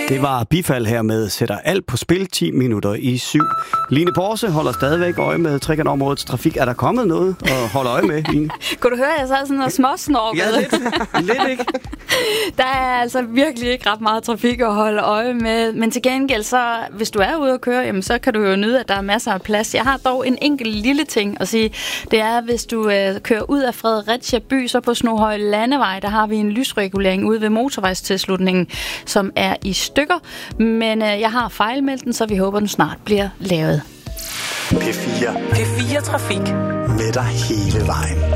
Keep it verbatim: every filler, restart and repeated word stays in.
Det var Bifald her med sætter alt på spil ti minutter i syv. Line Porse holder stadigvæk øje med Trekantområdets trafik. Er der kommet noget at holde øje med, Line? Kunne du høre, at jeg sad sådan og småsnorkede? Ja, lidt. lidt ikke. Der er altså virkelig ikke ret meget trafik at holde øje med. Men til gengæld, så, hvis du er ude at køre, jamen, så kan du jo nyde, at der er masser af plads. Jeg har dog en enkelt lille ting at sige. Det er, hvis du øh, kører ud af Fredericia by, så på Snoghøj Landevej, der har vi en lysregulering ude ved motorvejstilslutningen, som er i stykker. Men øh, jeg har fejlmeldt den, så vi håber, den snart bliver lavet. P fire. P fire Trafik. Med dig hele vejen.